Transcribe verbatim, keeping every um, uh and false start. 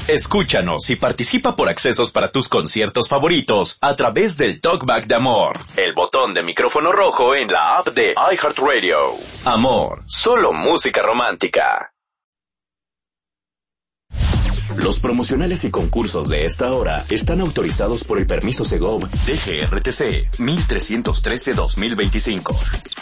Escúchanos y participa por accesos para tus conciertos favoritos a través del Talkback de Amor, el botón de micrófono rojo en la app de iHeartRadio. Amor, solo música romántica. Los promocionales y concursos de esta hora están autorizados por el permiso Segov D G R T C mil trescientos trece guion dos mil veinticinco.